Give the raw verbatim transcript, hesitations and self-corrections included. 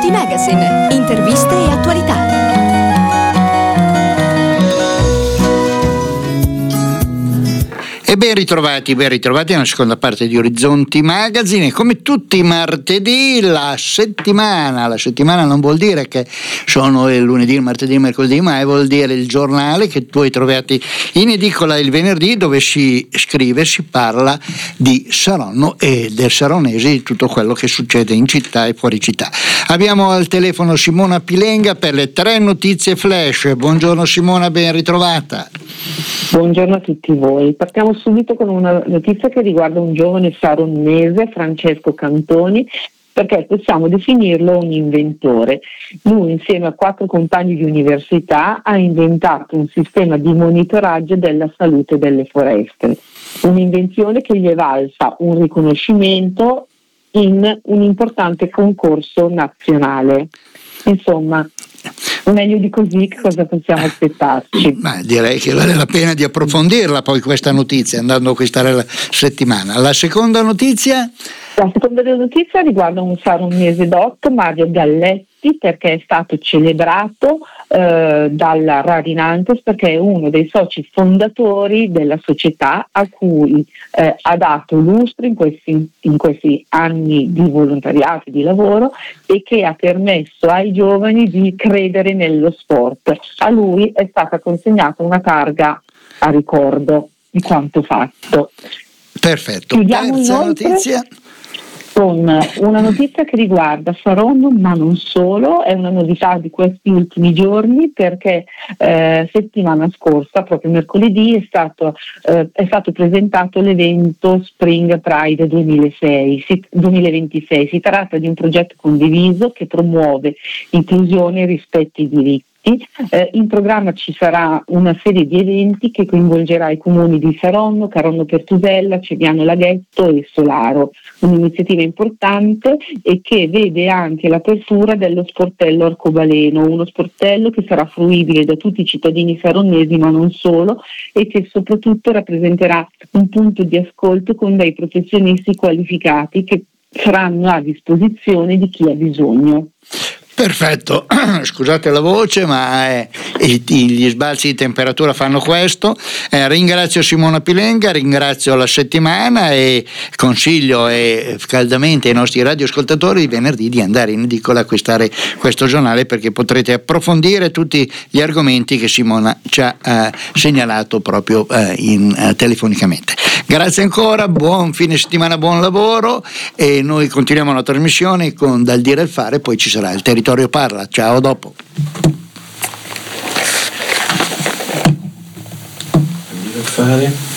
Orizzonti Magazine, interviste e attualità. E ben ritrovati, ben ritrovati nella seconda parte di Orizzonti Magazine. Come tutti i martedì, la settimana, la settimana non vuol dire che sono il lunedì, il martedì, il mercoledì, ma vuol dire il giornale che voi trovate in edicola il venerdì, dove si scrive, si parla di Saronno e del saronese, di tutto quello che succede in città e fuori città. Abbiamo al telefono Simona Pilenga per le tre notizie flash. Buongiorno Simona, ben ritrovata. Buongiorno a tutti voi. Partiamo subito con una notizia che riguarda un giovane saronnese, Francesco Cantoni, perché possiamo definirlo un inventore. Lui, insieme a quattro compagni di università, ha inventato un sistema di monitoraggio della salute delle foreste. Un'invenzione che gli è valsa un riconoscimento in un importante concorso nazionale. Insomma, meglio di così che cosa possiamo aspettarci? Ma direi che vale la pena di approfondirla poi questa notizia, andando a questa la settimana. La seconda notizia? La seconda notizia riguarda un saronnese doc, Mario Galletti, perché è stato celebrato eh, dalla Rarinantes, perché è uno dei soci fondatori della società a cui eh, ha dato lustro in questi, in questi anni di volontariato e di lavoro, e che ha permesso ai giovani di credere nello sport. A lui è stata consegnata una targa a ricordo di quanto fatto. Perfetto. Chiudiamo Terza inoltre notizia? Con una notizia che riguarda Saronno, ma non solo. È una novità di questi ultimi giorni, perché eh, settimana scorsa, proprio mercoledì, è stato, eh, è stato presentato l'evento Spring Pride duemilasei, si, duemilaventisei. Si tratta di un progetto condiviso che promuove inclusione e rispetto ai diritti. Eh, in programma ci sarà una serie di eventi che coinvolgerà i comuni di Saronno, Caronno Pertusella, Ceviano Laghetto e Solaro. Un'iniziativa importante e che vede anche l'apertura dello sportello arcobaleno, uno sportello che sarà fruibile da tutti i cittadini saronnesi, ma non solo, e che soprattutto rappresenterà un punto di ascolto con dei professionisti qualificati che saranno a disposizione di chi ha bisogno. Perfetto, scusate la voce, ma eh, gli sbalzi di temperatura fanno questo. Eh, ringrazio Simona Pilenga, ringrazio la settimana e consiglio eh, caldamente ai nostri radioascoltatori di venerdì di andare in edicola a acquistare questo giornale, perché potrete approfondire tutti gli argomenti che Simona ci ha eh, segnalato proprio eh, in, eh, telefonicamente. Grazie ancora, buon fine settimana, buon lavoro, e noi continuiamo la trasmissione con Dal dire al fare, poi ci sarà il Territorio Parla. Ciao, dopo. Fare